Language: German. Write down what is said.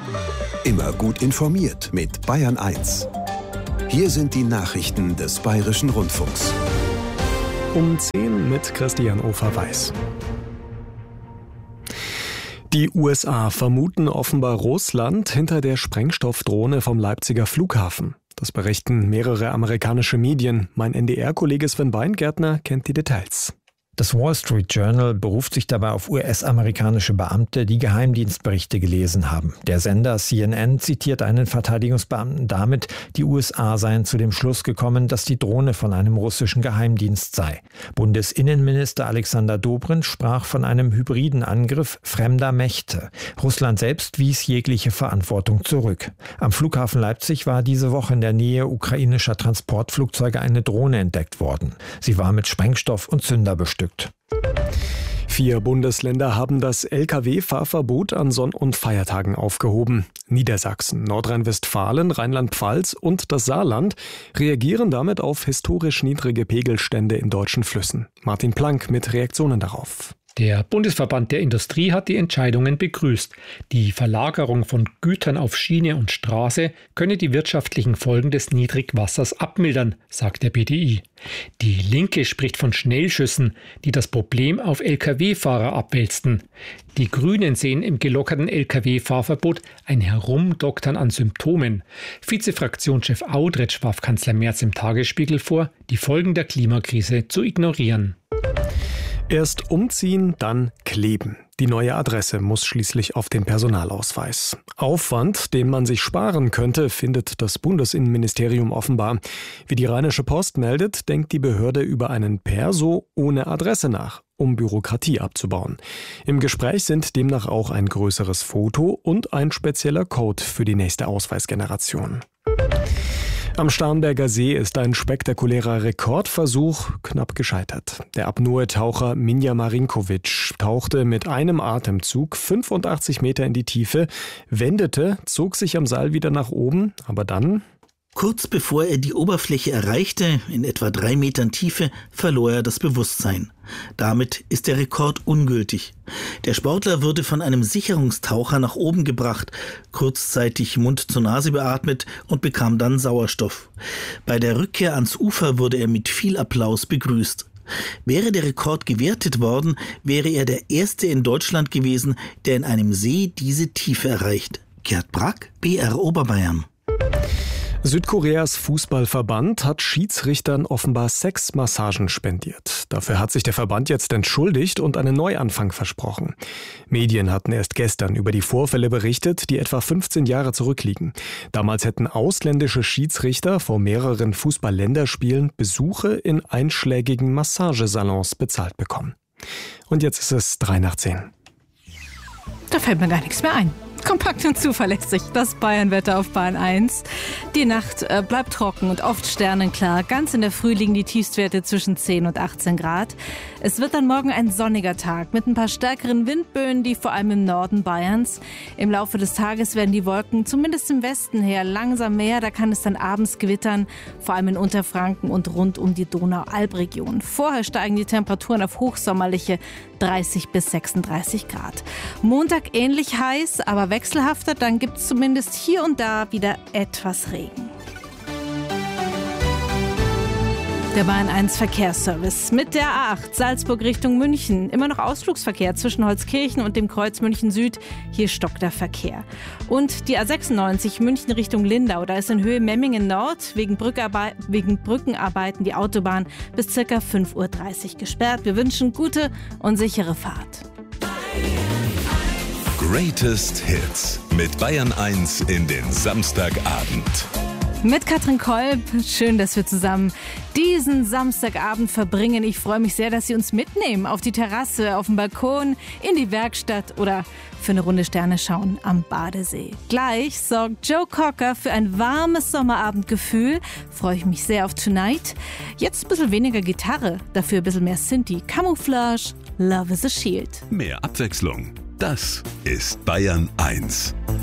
Immer gut informiert mit Bayern 1. Hier sind die Nachrichten des Bayerischen Rundfunks. Um 10 mit Christian Ofer-Weiß. Die USA vermuten offenbar Russland hinter der Sprengstoffdrohne vom Leipziger Flughafen. Das berichten mehrere amerikanische Medien. Mein NDR-Kollege Sven Weingärtner kennt die Details. Das Wall Street Journal beruft sich dabei auf US-amerikanische Beamte, die Geheimdienstberichte gelesen haben. Der Sender CNN zitiert einen Verteidigungsbeamten damit, die USA seien zu dem Schluss gekommen, dass die Drohne von einem russischen Geheimdienst sei. Bundesinnenminister Alexander Dobrindt sprach von einem hybriden Angriff fremder Mächte. Russland selbst wies jegliche Verantwortung zurück. Am Flughafen Leipzig war diese Woche in der Nähe ukrainischer Transportflugzeuge eine Drohne entdeckt worden. Sie war mit Sprengstoff und Zünder bestückt. 4 Bundesländer haben das Lkw-Fahrverbot an Sonn- und Feiertagen aufgehoben. Niedersachsen, Nordrhein-Westfalen, Rheinland-Pfalz und das Saarland reagieren damit auf historisch niedrige Pegelstände in deutschen Flüssen. Martin Planck mit Reaktionen darauf. Der Bundesverband der Industrie hat die Entscheidungen begrüßt. Die Verlagerung von Gütern auf Schiene und Straße könne die wirtschaftlichen Folgen des Niedrigwassers abmildern, sagt der BDI. Die Linke spricht von Schnellschüssen, die das Problem auf Lkw-Fahrer abwälzten. Die Grünen sehen im gelockerten Lkw-Fahrverbot ein Herumdoktern an Symptomen. Vizefraktionschef Audretsch warf Kanzler Merz im Tagesspiegel vor, die Folgen der Klimakrise zu ignorieren. Erst umziehen, dann kleben. Die neue Adresse muss schließlich auf den Personalausweis. Aufwand, den man sich sparen könnte, findet das Bundesinnenministerium offenbar. Wie die Rheinische Post meldet, denkt die Behörde über einen Perso ohne Adresse nach, um Bürokratie abzubauen. Im Gespräch sind demnach auch ein größeres Foto und ein spezieller Code für die nächste Ausweisgeneration. Am Starnberger See ist ein spektakulärer Rekordversuch knapp gescheitert. Der Apnoe-Taucher Minja Marinkovic tauchte mit einem Atemzug 85 Meter in die Tiefe, wendete, zog sich am Seil wieder nach oben, aber dann... Kurz bevor er die Oberfläche erreichte, in etwa 3 Metern Tiefe, verlor er das Bewusstsein. Damit ist der Rekord ungültig. Der Sportler wurde von einem Sicherungstaucher nach oben gebracht, kurzzeitig Mund zu Nase beatmet und bekam dann Sauerstoff. Bei der Rückkehr ans Ufer wurde er mit viel Applaus begrüßt. Wäre der Rekord gewertet worden, wäre er der Erste in Deutschland gewesen, der in einem See diese Tiefe erreicht. Gerd Brack, BR Oberbayern. Südkoreas Fußballverband hat Schiedsrichtern offenbar Sexmassagen spendiert. Dafür hat sich der Verband jetzt entschuldigt und einen Neuanfang versprochen. Medien hatten erst gestern über die Vorfälle berichtet, die etwa 15 Jahre zurückliegen. Damals hätten ausländische Schiedsrichter vor mehreren Fußball-Länderspielen Besuche in einschlägigen Massagesalons bezahlt bekommen. Und jetzt ist es 9:03. Da fällt mir gar nichts mehr ein. Kompakt und zuverlässig, das Bayern-Wetter auf Bayern 1. Die Nacht bleibt trocken und oft sternenklar. Ganz in der Früh liegen die Tiefstwerte zwischen 10 und 18 Grad. Es wird dann morgen ein sonniger Tag mit ein paar stärkeren Windböen, die vor allem im Norden Bayerns. Im Laufe des Tages werden die Wolken zumindest im Westen her langsam mehr. Da kann es dann abends gewittern, vor allem in Unterfranken und rund um die Donau-Alb-Region. Vorher steigen die Temperaturen auf hochsommerliche 30 bis 36 Grad. Montag ähnlich heiß, aber wechselhafter, dann gibt es zumindest hier und da wieder etwas Regen. Der Bayern 1 Verkehrsservice mit der A8 Salzburg Richtung München. Immer noch Ausflugsverkehr zwischen Holzkirchen und dem Kreuz München Süd. Hier stockt der Verkehr. Und die A96 München Richtung Lindau. Da ist in Höhe Memmingen Nord wegen Brückenarbeiten die Autobahn bis ca. 5:30 Uhr gesperrt. Wir wünschen gute und sichere Fahrt. Greatest Hits mit Bayern 1 in den Samstagabend. Mit Katrin Kolb. Schön, dass wir zusammen diesen Samstagabend verbringen. Ich freue mich sehr, dass Sie uns mitnehmen auf die Terrasse, auf den Balkon, in die Werkstatt oder für eine Runde Sterne schauen am Badesee. Gleich sorgt Joe Cocker für ein warmes Sommerabendgefühl. Freue ich mich sehr auf Tonight. Jetzt ein bisschen weniger Gitarre, dafür ein bisschen mehr Synthi. Camouflage, Love is a Shield. Mehr Abwechslung. Das ist Bayern 1.